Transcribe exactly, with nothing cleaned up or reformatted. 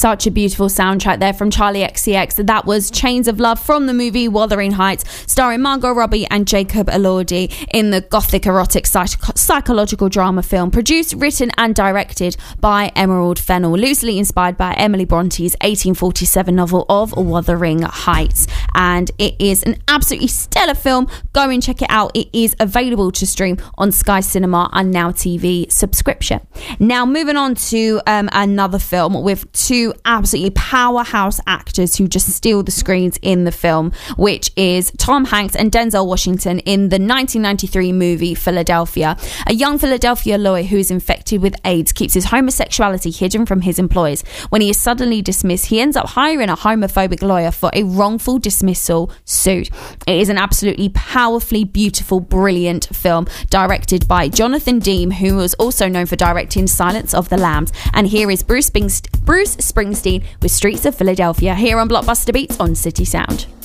Such a beautiful soundtrack there from Charlie X C X. That was Chains of Love from the movie Wuthering Heights, starring Margot Robbie and Jacob Elordi in the gothic erotic psych- psychological drama film, produced, written and directed by Emerald Fennell, loosely inspired by Emily Bronte's eighteen forty-seven novel of Wuthering Heights. And it is an absolutely stellar film. Go and check it out. It is available to stream on Sky Cinema and Now T V subscription. Now, moving on to um, another film with two absolutely powerhouse actors who just steal the screens in the film, which is Tom Hanks and Denzel Washington in the nineteen ninety-three movie Philadelphia. A young Philadelphia lawyer who is infected with AIDS keeps his homosexuality hidden from his employers. When he is suddenly dismissed, he ends up hiring a homophobic lawyer for a wrongful dismissal suit. It is an absolutely powerfully beautiful, brilliant film directed by Jonathan Demme, who was also known for directing Silence of the Lambs. And here is Bruce Springsteen, Bruce Springsteen with Streets of Philadelphia, here on Blockbuster Beats on City Sound.